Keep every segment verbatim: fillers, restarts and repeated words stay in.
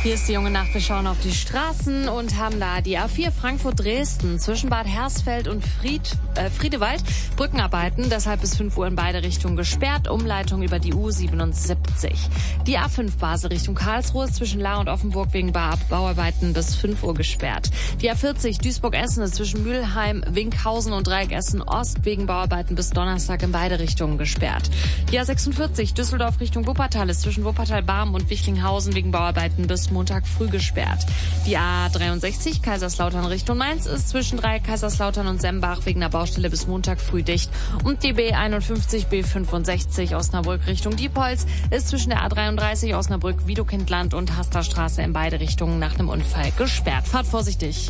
Hier ist die junge Nacht. Wir schauen auf die Straßen und haben da die A vier Frankfurt-Dresden zwischen Bad Hersfeld und Fried, äh, Friedewald. Brückenarbeiten, deshalb bis fünf Uhr in beide Richtungen gesperrt. Umleitung über die U siebenundsiebzig. Die A fünf Basel Richtung Karlsruhe ist zwischen Lahr und Offenburg wegen Bauarbeiten bis fünf Uhr gesperrt. Die A vierzig Duisburg-Essen ist zwischen Mülheim, Winkhausen und Dreieck Essen-Ost wegen Bauarbeiten bis Donnerstag in beide Richtungen gesperrt. Die A sechsundvierzig Düsseldorf Richtung Wuppertal ist zwischen Wuppertal-Barm und Wichlinghausen wegen Bauarbeiten bis Montag früh gesperrt. Die A dreiundsechzig Kaiserslautern Richtung Mainz ist zwischen Dreieck Kaiserslautern und Sembach wegen der Baustelle bis Montag früh dicht. Und die B einundfünfzig B fünfundsechzig Osnabrück Richtung Diepholz ist zwischen der A dreiunddreißig Osnabrück, Wiedekindland und Hasterstraße in beide Richtungen nach einem Unfall gesperrt. Fahrt vorsichtig.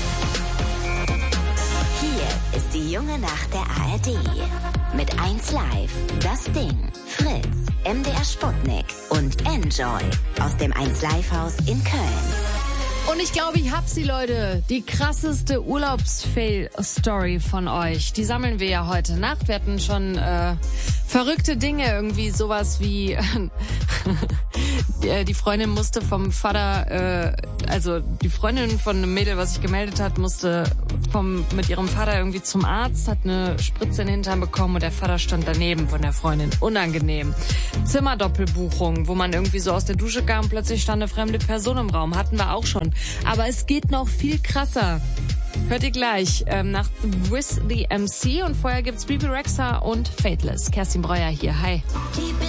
Hier ist die junge Nacht der A R D. Mit eins Live, das Ding, Fritz, M D R Sputnik und Enjoy aus dem eins Live Haus in Köln. Und ich glaube, ich hab sie, Leute. Die krasseste Urlaubsfail-Story von euch. Die sammeln wir ja heute Nacht. Wir hatten schon äh, verrückte Dinge, irgendwie sowas wie die Freundin musste vom Vater, äh, also die Freundin von einem Mädel, was sich gemeldet hat, musste vom mit ihrem Vater irgendwie zum Arzt, hat eine Spritze in den Hintern bekommen und der Vater stand daneben von der Freundin. Unangenehm. Zimmerdoppelbuchung, wo man irgendwie so aus der Dusche kam, plötzlich stand eine fremde Person im Raum. Hatten wir auch schon. Aber es geht noch viel krasser. Hört ihr gleich ähm, nach With the M C und vorher gibt's Bebe Rexha und Fateless. Kerstin Breuer hier. Hi.